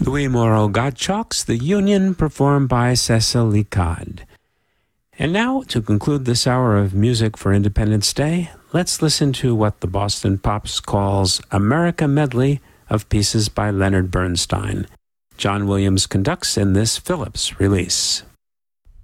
Louis Moreau Gottschalk's The Union, performed by Cecil Licard. And now, to conclude this hour of music for Independence Day, let's listen to what the Boston Pops calls America Medley of pieces by Leonard Bernstein. John Williams conducts in this Phillips release.